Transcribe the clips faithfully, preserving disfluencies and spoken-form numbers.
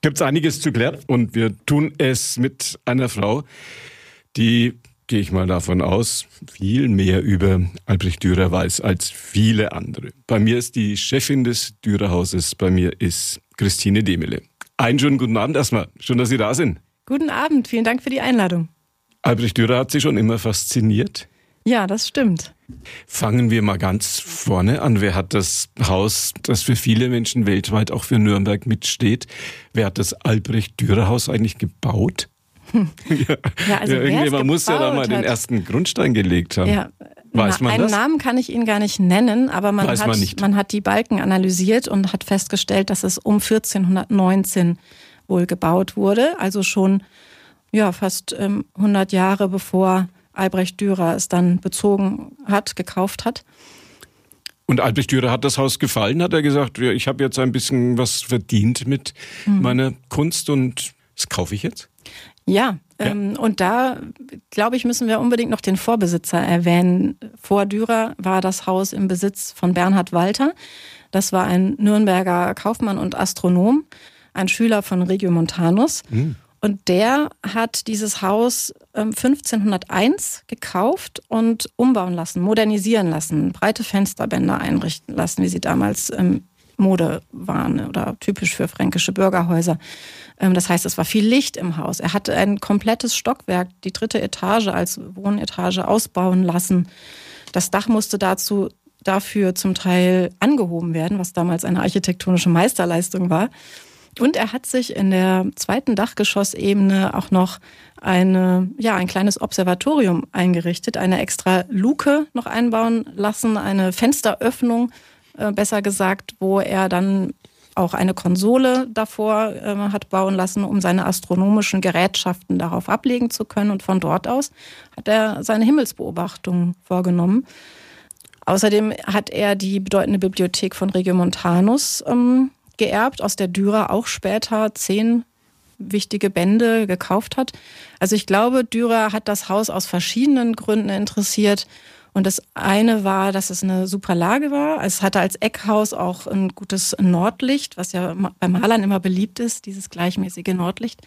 Gibt es einiges zu klären und wir tun es mit einer Frau, die, gehe ich mal davon aus, viel mehr über Albrecht Dürer weiß als viele andere. Bei mir ist die Chefin des Dürer-Hauses, bei mir ist Christine Demele. Einen schönen guten Abend erstmal. Schön, dass Sie da sind. Guten Abend, vielen Dank für die Einladung. Albrecht Dürer hat Sie schon immer fasziniert? Ja, das stimmt. Fangen wir mal ganz vorne an. Wer hat das Haus, das für viele Menschen weltweit, auch für Nürnberg mitsteht, wer hat das Albrecht-Dürer-Haus eigentlich gebaut? Hm. ja, ja, also ja, irgendjemand muss ja da mal hat. den ersten Grundstein gelegt haben. Ja, Weiß man einen das? Namen kann ich Ihnen gar nicht nennen, aber man, Weiß hat, man, nicht. man hat die Balken analysiert und hat festgestellt, dass es um vierzehnhundertneunzehn wohl gebaut wurde, also schon ja, fast ähm, hundert Jahre bevor Albrecht Dürer es dann bezogen hat, gekauft hat. Und Albrecht Dürer hat das Haus gefallen? Hat er gesagt, ja, ich habe jetzt ein bisschen was verdient mit mhm. meiner Kunst und das kaufe ich jetzt? Ja, ja. Ähm, und da, glaube ich, müssen wir unbedingt noch den Vorbesitzer erwähnen. Vor Dürer war das Haus im Besitz von Bernhard Walter. Das war ein Nürnberger Kaufmann und Astronom, ein Schüler von Regiomontanus. Mhm. Und der hat dieses Haus ähm, fünfzehnhunderteins gekauft und umbauen lassen, modernisieren lassen, breite Fensterbänder einrichten lassen, wie sie damals ähm, Mode waren oder typisch für fränkische Bürgerhäuser. Ähm, das heißt, es war viel Licht im Haus. Er hatte ein komplettes Stockwerk, die dritte Etage als Wohnetage ausbauen lassen. Das Dach musste dazu dafür zum Teil angehoben werden, was damals eine architektonische Meisterleistung war. Und er hat sich in der zweiten Dachgeschossebene auch noch eine, ja, ein kleines Observatorium eingerichtet, eine extra Luke noch einbauen lassen, eine Fensteröffnung, äh, besser gesagt, wo er dann auch eine Konsole davor äh, hat bauen lassen, um seine astronomischen Gerätschaften darauf ablegen zu können. Und von dort aus hat er seine Himmelsbeobachtungen vorgenommen. Außerdem hat er die bedeutende Bibliothek von Regiomontanus ähm, geerbt, aus der Dürer auch später zehn wichtige Bände gekauft hat. Also ich glaube, Dürer hat das Haus aus verschiedenen Gründen interessiert. Und das eine war, dass es eine super Lage war. Es hatte als Eckhaus auch ein gutes Nordlicht, was ja bei Malern immer beliebt ist, dieses gleichmäßige Nordlicht.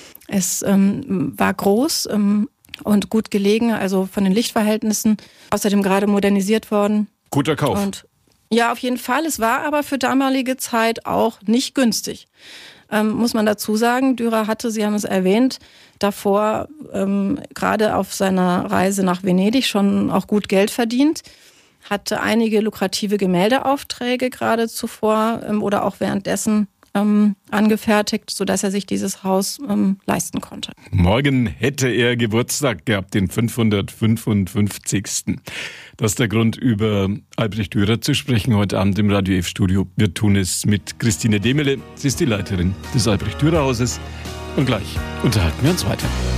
Es ähm, war groß ähm, und gut gelegen, also von den Lichtverhältnissen. Außerdem gerade modernisiert worden. Guter Kauf. Und ja, auf jeden Fall. Es war aber für damalige Zeit auch nicht günstig. Ähm, muss man dazu sagen, Dürer hatte, Sie haben es erwähnt, davor ähm, gerade auf seiner Reise nach Venedig schon auch gut Geld verdient, hatte einige lukrative Gemäldeaufträge gerade zuvor ähm, oder auch währenddessen ähm, angefertigt, sodass er sich dieses Haus ähm, leisten konnte. Morgen hätte er Geburtstag gehabt, den fünfhundertfünfundfünfzigsten Das ist der Grund, über Albrecht Dürer zu sprechen heute Abend im Radio F-Studio. Wir tun es mit Christine Demele. Sie ist die Leiterin des Albrecht Dürer Hauses. Und gleich unterhalten wir uns weiter.